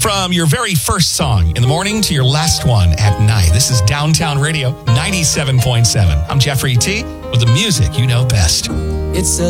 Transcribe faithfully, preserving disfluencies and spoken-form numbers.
From your very first song in the morning to your last one at night. This is Downtown Radio ninety-seven point seven. I'm Jeffrey T. with the music you know best. It's a